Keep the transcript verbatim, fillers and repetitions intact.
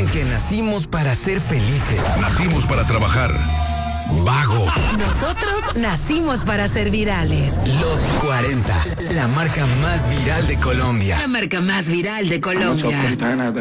Porque nacimos para ser felices. Nacimos para trabajar. Vago. Nosotros nacimos para ser virales. Los cuarenta, la marca más viral de Colombia. La marca más viral de Colombia.